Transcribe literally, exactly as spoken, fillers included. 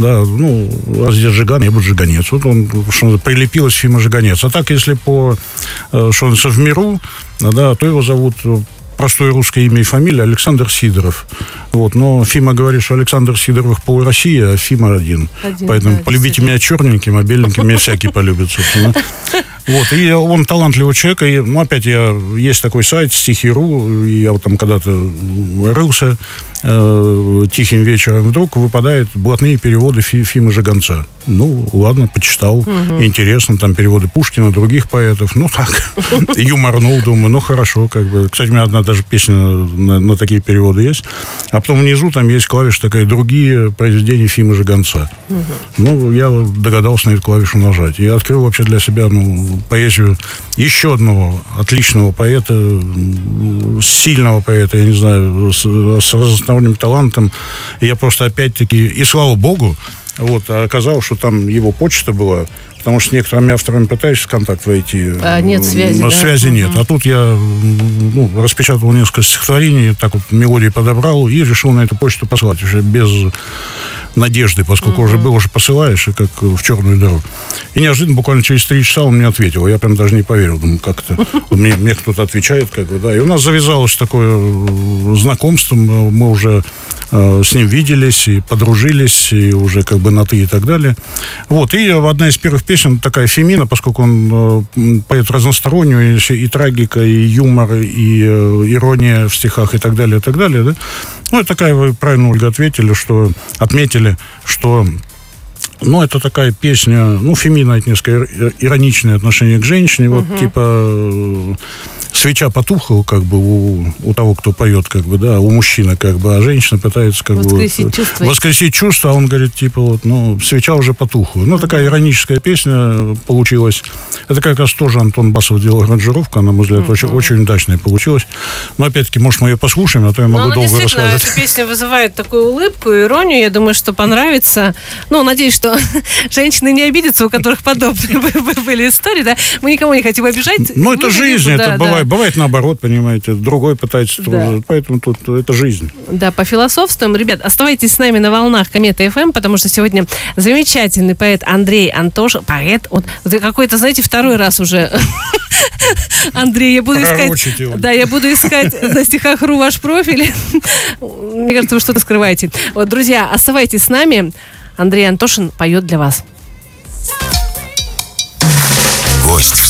Да, ну, раз здесь Жиган, я буду Жиганец. Вот он, что прилепилось Фима Жиганец. А так, если по, что он в миру, да, то его зовут... простое русское имя и фамилия Александр Сидоров. Вот. Но Фима говорит, что Александр Сидоров пол России, а Фима один. один Поэтому да, полюбите меня черненьким, а беленьким меня всякий полюбит, собственно. Вот. И он талантливый человек. И, ну, опять, я, есть такой сайт стихи.ру, и я вот там когда-то рылся э, тихим вечером, вдруг выпадают блатные переводы Фи, Фимы Жиганца. Ну, ладно, почитал. Угу. Интересно, там переводы Пушкина, других поэтов. Ну, так, юморнул, думаю, ну, хорошо, как бы. Кстати, у меня одна даже песня на, на такие переводы есть. А потом внизу там есть клавиша такая «Другие произведения Фимы Жиганца». Угу. Ну, я догадался на эту клавишу нажать. И открыл вообще для себя, ну, поэзию еще одного отличного поэта, сильного поэта, я не знаю, с, с разносторонним талантом. И я просто опять-таки, и слава богу, вот, а оказалось, что там его почта была, потому что с некоторыми авторами пытаешься в контакт войти. А нет связи, но да? Связи нет. Uh-huh. А тут я ну, распечатал несколько стихотворений, так вот мелодии подобрал и решил на эту почту послать уже без надежды, поскольку uh-huh. уже было, уже посылаешь, и как в черную дыру. И неожиданно, буквально через три часа он мне ответил. Я прям даже не поверил. Думаю, как это? Мне, мне кто-то отвечает, как бы, да. И у нас завязалось такое знакомство. Мы уже э, с ним виделись и подружились, и уже как бы на «ты» и так далее. Вот. И одна из первых песен такая Фемина, поскольку он э, поэт разносторонний, и, и трагика, и юмор, и э, ирония в стихах, и так далее, и так далее, да. Ну, это такая, вы правильно, Ольга, ответили, что, отметили, что, ну, это такая песня, ну, Фемина, это несколько ироничное отношение к женщине, uh-huh. вот, типа, свеча потухла, как бы, у, у того, кто поет, как бы, да, у мужчины, как бы, а женщина пытается, как воскресить бы, чувства. воскресить чувства, а он говорит, типа, вот, ну, свеча уже потухла. Ну, uh-huh. такая ироническая песня получилась. Это как раз тоже Антон Басов делал аранжировку, она, на мой взгляд, uh-huh. очень, очень удачная получилась. Но, опять-таки, может, мы ее послушаем, а то я могу Но долго рассказывать. Эта песня вызывает такую улыбку, иронию, я думаю, что понравится. Ну, надеюсь, что женщины не обидятся, у которых подобные были истории, да? Мы никого не хотим обижать. Ну, это жизнь, это да, бывает, да. бывает наоборот, понимаете, другой пытается да. тоже, поэтому тут это жизнь. Да, пофилософствуем. Ребят, оставайтесь с нами на волнах Комета эф эм, потому что сегодня замечательный поэт Андрей Антошин, поэт, вот, какой-то, знаете, второй раз уже Андрей, я буду искать, его. да, я буду искать на стихах.ру ваш профиль. Мне кажется, вы что-то скрываете. Вот, друзья, оставайтесь с нами. Андрей Антошин поет для вас. Гость